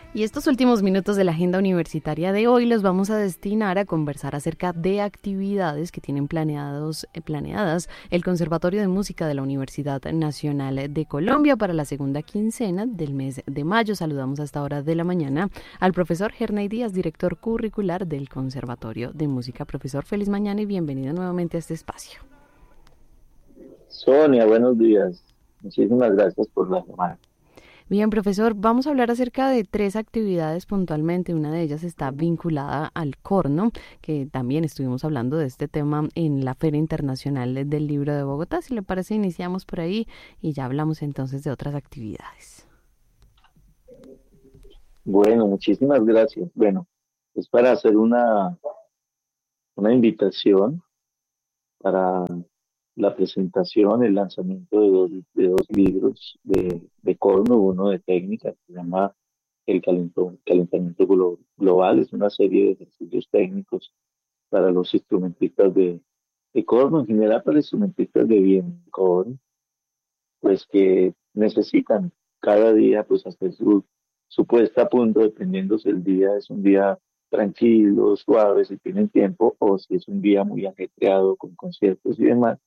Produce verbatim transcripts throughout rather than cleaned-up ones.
Y estos últimos minutos de la agenda universitaria de hoy los vamos a destinar a conversar acerca de actividades que tienen planeados, eh, planeadas el Conservatorio de Música de la Universidad Nacional de Colombia para la segunda quincena del mes de mayo. Saludamos a esta hora de la mañana al profesor Herney Díaz, director curricular del Conservatorio de Música. Profesor, feliz mañana y bienvenido nuevamente a este espacio. Sonia, buenos días. Muchísimas gracias por la llamada. Bien, profesor, vamos a hablar acerca de tres actividades puntualmente. Una de ellas está vinculada al corno, que también estuvimos hablando de este tema en la Feria Internacional del Libro de Bogotá. Si le parece, iniciamos por ahí y ya hablamos entonces de otras actividades. Bueno, muchísimas gracias. Bueno, es para hacer una, una invitación para la presentación, el lanzamiento de dos, de dos libros de, de corno, uno de técnica que se llama El calentón- calentamiento glo- global. Es una serie de ejercicios técnicos para los instrumentistas de, de corno, en general para instrumentistas de viento, pues que necesitan cada día pues hacer su, su puesta a punto, dependiendo si el día es un día tranquilo, suave, si tienen tiempo, o si es un día muy ajetreado con conciertos y demás.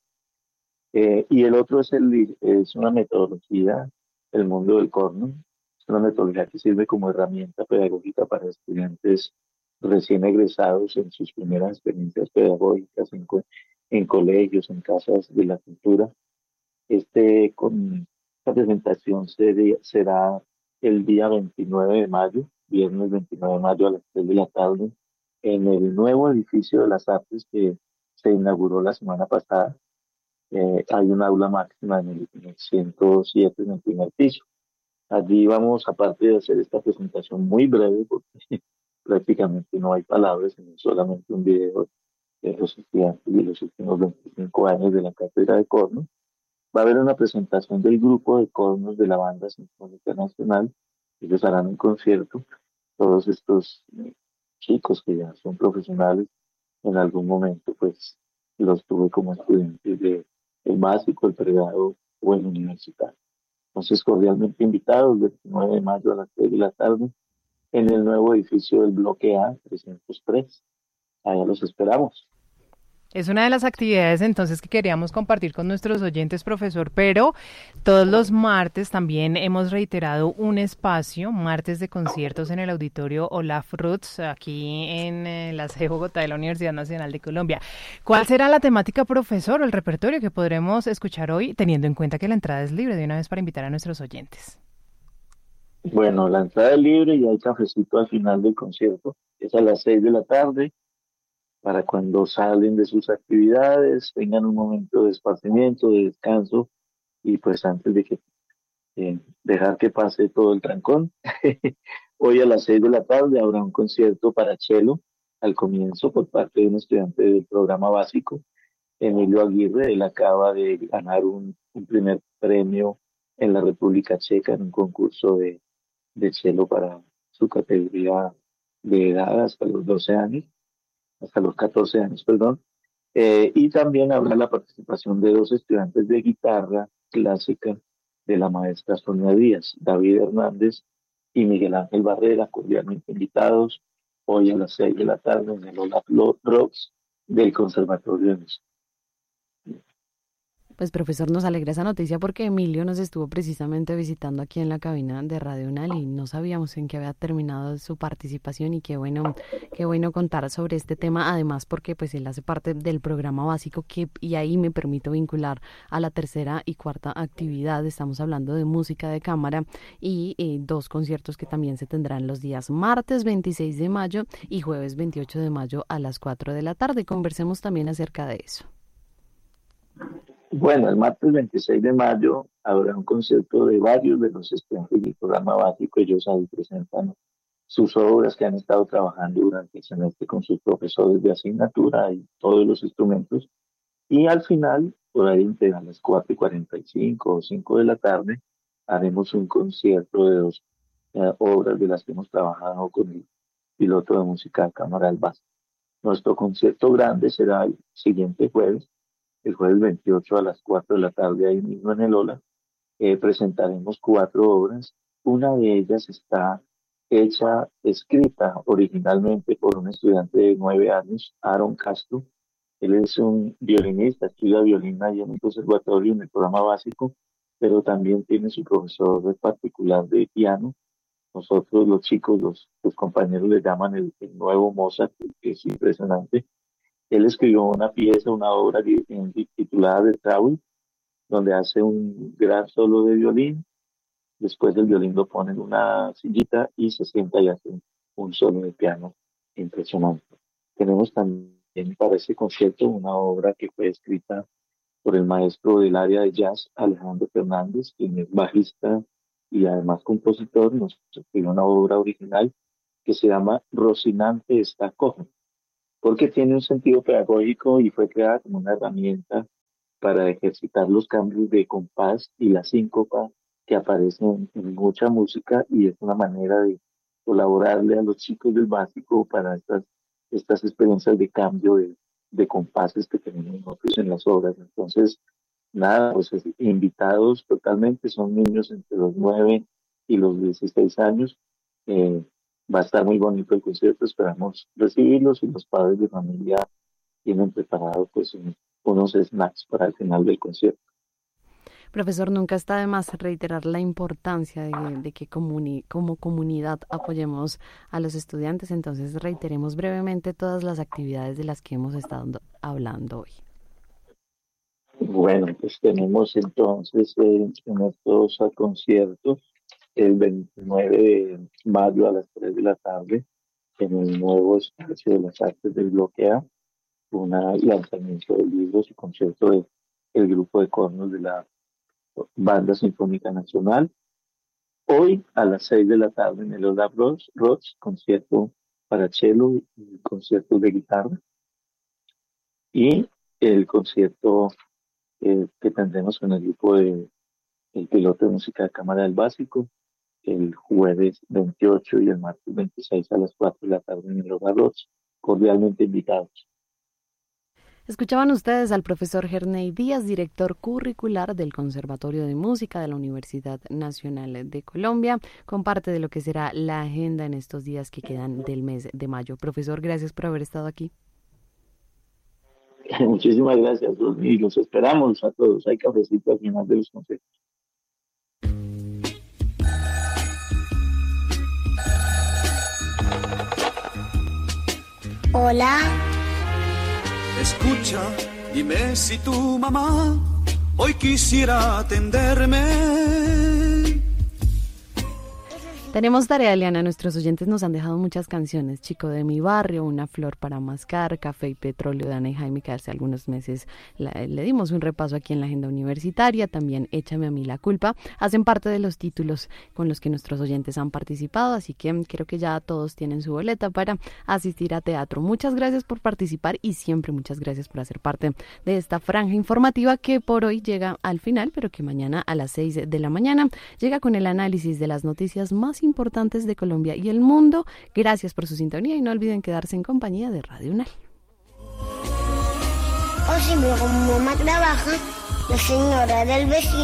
Eh, y el otro es, el, es una metodología, el mundo del corno, es una metodología que sirve como herramienta pedagógica para estudiantes recién egresados en sus primeras experiencias pedagógicas en, co- en colegios, en casas de la cultura. Este, con esta presentación sería- será el día veintinueve de mayo, viernes veintinueve de mayo a las tres de la tarde, en el nuevo edificio de las artes que se inauguró la semana pasada. Eh, hay un aula máxima en el, en el ciento siete, en el primer piso. Allí vamos, aparte de hacer esta presentación muy breve, porque prácticamente no hay palabras, sino solamente un video de los estudiantes de los últimos veinticinco años de la cátedra de corno. Va a haber una presentación del grupo de cornos de la Banda Sinfónica Nacional. Ellos harán un concierto. Todos estos eh, chicos que ya son profesionales, en algún momento pues los tuve como estudiantes de el básico, el pregrado o el universitario. Entonces, cordialmente invitados, veintinueve de mayo a las tres de la tarde, en el nuevo edificio del bloque A, trescientos tres. Allá los esperamos. Es una de las actividades entonces que queríamos compartir con nuestros oyentes, profesor, pero todos los martes también hemos reiterado un espacio, martes de conciertos en el auditorio Olaf Roots, aquí en eh, la sede de Bogotá de la Universidad Nacional de Colombia. ¿Cuál será la temática, profesor, o el repertorio que podremos escuchar hoy, teniendo en cuenta que la entrada es libre de una vez para invitar a nuestros oyentes? Bueno, la entrada es libre y hay cafecito al final del concierto. Es a las seis de la tarde para cuando salen de sus actividades, tengan un momento de esparcimiento, de descanso y pues antes de que eh, dejar que pase todo el trancón. Hoy a las seis de la tarde habrá un concierto para cello al comienzo por parte de un estudiante del programa básico, Emilio Aguirre. Él acaba de ganar un, un primer premio en la República Checa en un concurso de, de cello para su categoría de edad hasta los doce años, hasta los catorce años, perdón. Eh, y también habrá la participación de dos estudiantes de guitarra clásica de la maestra Sonia Díaz, David Hernández y Miguel Ángel Barrera, cordialmente invitados hoy a las seis de la tarde en el Olaf Rocks del Conservatorio de Música. Pues profesor, nos alegra esa noticia porque Emilio nos estuvo precisamente visitando aquí en la cabina de Radio Unal y no sabíamos en qué había terminado su participación y qué bueno, qué bueno contar sobre este tema, además porque pues él hace parte del programa básico que, y ahí me permito vincular a la tercera y cuarta actividad. Estamos hablando de música de cámara y eh, dos conciertos que también se tendrán los días martes veintiséis de mayo y jueves veintiocho de mayo a las cuatro de la tarde. Conversemos también acerca de eso. Bueno, el martes veintiséis de mayo habrá un concierto de varios de los estudiantes del programa básico. Ellos ahí presentan sus obras que han estado trabajando durante el semestre con sus profesores de asignatura y todos los instrumentos. Y al final, por ahí entre a las cuatro y cuarenta y cinco o cinco de la tarde, haremos un concierto de dos eh, obras de las que hemos trabajado con el piloto de música de cámara del básico. Nuestro concierto grande será el siguiente jueves, el jueves veintiocho a las cuatro de la tarde, ahí mismo en el Ola. Eh, presentaremos cuatro obras. Una de ellas está hecha, escrita originalmente por un estudiante de nueve años, Aaron Castro. Él es un violinista, estudia violín ahí en un conservatorio en el programa básico, pero también tiene su profesor de particular de piano. Nosotros los chicos, los, los compañeros le llaman el, el nuevo Mozart, que es impresionante. Él escribió una pieza, una obra que- en- titulada The Travel, donde hace un gran solo de violín. Después del violín lo pone en una sillita y se sienta y hace un, un solo de piano impresionante. Tenemos también para ese concierto una obra que fue escrita por el maestro del área de jazz, Alejandro Fernández, quien es bajista y además compositor. Nos escribió una obra original que se llama Rocinante está cojo, porque tiene un sentido pedagógico y fue creada como una herramienta para ejercitar los cambios de compás y la síncopa que aparecen en mucha música, y es una manera de colaborarle a los chicos del básico para estas, estas experiencias de cambio de, de compases que tenemos nosotros en las obras. Entonces, nada, pues es- invitados totalmente, son niños entre los nueve y los dieciséis años. Eh, Va a estar muy bonito el concierto, esperamos recibirlos, y los padres de familia tienen preparado pues un- unos snacks para el final del concierto. Profesor, nunca está de más reiterar la importancia de, de que comuni- como comunidad apoyemos a los estudiantes. Entonces, reiteremos brevemente todas las actividades de las que hemos estado hablando hoy. Bueno, pues tenemos entonces eh, en estos ah, conciertos el veintinueve de mayo a las tres de la tarde en el nuevo espacio de las artes del Bloque A, un lanzamiento de libros y concierto de el grupo de cornos de la Banda Sinfónica Nacional. Hoy a las seis de la tarde en el Olaf Roch, Roch, concierto para cello y concierto de guitarra, y el concierto eh, que tendremos con el grupo de el piloto de música de cámara del básico el jueves veintiocho y el martes veintiséis a las cuatro de la tarde en el Olaf Roch. Cordialmente invitados. Escuchaban ustedes al profesor Gerney Díaz, director curricular del Conservatorio de Música de la Universidad Nacional de Colombia, con parte de lo que será la agenda en estos días que quedan del mes de mayo. Profesor, gracias por haber estado aquí. Muchísimas gracias, y los esperamos a todos. Hay cafecito al final de los conciertos. Hola. Escucha, dime si tu mamá hoy quisiera atenderme. Tenemos tarea, Eliana. Nuestros oyentes nos han dejado muchas canciones. Chico de mi barrio, Una flor para mascar, Café y petróleo de Ana y Jaime, que hace algunos meses la, le dimos un repaso aquí en la agenda universitaria. También Échame a mí la culpa. Hacen parte de los títulos con los que nuestros oyentes han participado, así que creo que ya todos tienen su boleta para asistir a teatro. Muchas gracias por participar y siempre muchas gracias por hacer parte de esta franja informativa que por hoy llega al final, pero que mañana a las seis de la mañana llega con el análisis de las noticias más importantes de Colombia y el mundo. Gracias por su sintonía y no olviden quedarse en compañía de Radio UNAL. O si mi mamá trabaja, la señora del vecino